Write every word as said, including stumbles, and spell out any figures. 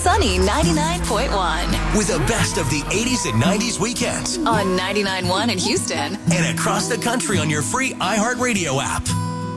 Sunny ninety-nine point one. With the best of the eighties and nineties weekends. On ninety-nine point one in Houston. And across the country on your free iHeartRadio app.